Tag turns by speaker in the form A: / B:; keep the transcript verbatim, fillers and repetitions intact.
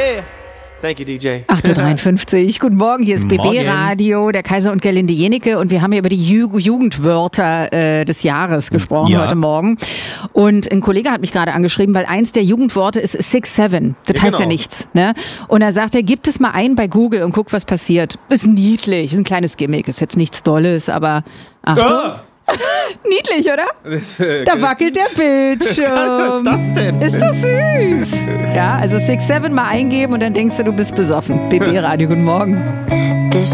A: Yeah. Thank you, D J.
B: acht Uhr dreiundfünfzig. Guten Morgen, hier ist B B-Radio, der Kaiser und Gerlinde Jenike und wir haben hier über die Ju- Jugendwörter äh, des Jahres gesprochen ja. heute Morgen. Und ein Kollege hat mich gerade angeschrieben, weil eins der Jugendworte ist six seven. Das ja, heißt genau. ja nichts. Ne? Und er sagt, er gibt es mal ein bei Google und guck, was passiert. Ist niedlich, ist ein kleines Gimmick, ist jetzt nichts Dolles, aber Achtung. Ah. Niedlich, oder? Das, äh, da wackelt der Bildschirm.
A: Was ist das denn?
B: Ist das süß? Ja, also six seven mal eingeben und dann denkst du, du bist besoffen. B B-Radio, guten Morgen.